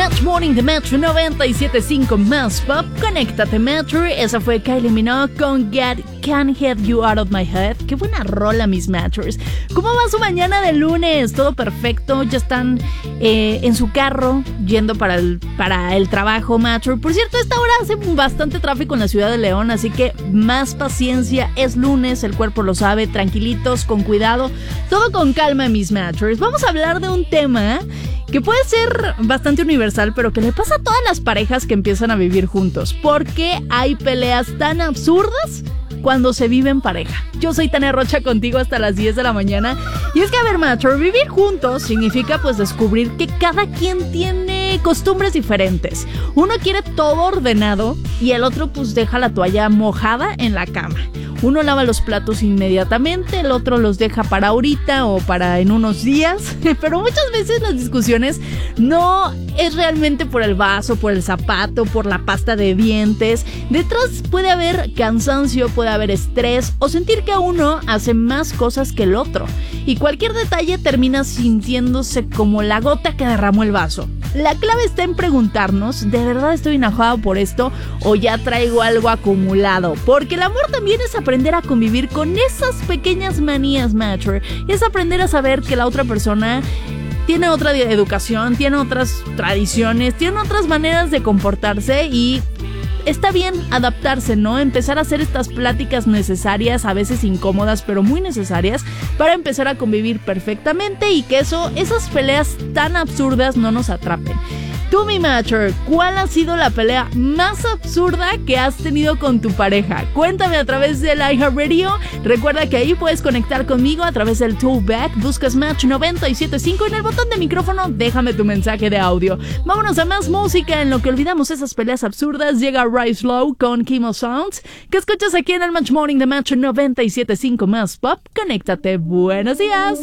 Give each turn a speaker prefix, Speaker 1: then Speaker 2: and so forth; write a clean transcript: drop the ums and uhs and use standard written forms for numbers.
Speaker 1: Match Morning de Metro 97.5 más pop. Conéctate Metro. Esa fue Kylie Minogue con Can't Get You Out of My Head. Qué buena rola, mis Matchers. ¿Cómo va su mañana de lunes? ¿Todo perfecto? ¿Ya están en su carro yendo para el trabajo, Matcher? Por cierto, a esta hora hace bastante tráfico en la ciudad de León, así que más paciencia. Es lunes, el cuerpo lo sabe. Tranquilitos, con cuidado. Todo con calma, mis Matchers. Vamos a hablar de un tema que puede ser bastante universal, pero que le pasa a todas las parejas que empiezan a vivir juntos. ¿Por qué hay peleas tan absurdas cuando se vive en pareja? Yo soy Tania Rocha, contigo hasta las 10 de la mañana. Y es que, a ver, macho, vivir juntos significa pues descubrir que cada quien tiene costumbres diferentes. Uno quiere todo ordenado y el otro pues deja la toalla mojada en la cama. Uno lava los platos inmediatamente, el otro los deja para ahorita o para en unos días. Pero muchas veces las discusiones no es realmente por el vaso, por el zapato, por la pasta de dientes. Detrás puede haber cansancio, puede haber estrés o sentir que uno hace más cosas que el otro. Y cualquier detalle termina sintiéndose como la gota que derramó el vaso. La clave está en preguntarnos, ¿de verdad estoy enojado por esto o ya traigo algo acumulado? Porque el amor también es aprender a convivir con esas pequeñas manías, Matcher. Es aprender a saber que la otra persona tiene otra educación, tiene otras tradiciones, tiene otras maneras de comportarse y está bien adaptarse, ¿no? Empezar a hacer estas pláticas necesarias, a veces incómodas, pero muy necesarias, para empezar a convivir perfectamente y que esas peleas tan absurdas no nos atrapen. Tú, mi Matcher, ¿cuál ha sido la pelea más absurda que has tenido con tu pareja? Cuéntame a través del iHeartRadio. Recuerda que ahí puedes conectar conmigo a través del Toolback. Buscas Match 97.5 en el botón de micrófono. Déjame tu mensaje de audio. Vámonos a más música. En lo que olvidamos esas peleas absurdas, llega Rise Low con Kimo Sounds, que escuchas aquí en el Match Morning de Match 97.5 más pop. Conéctate. Buenos días.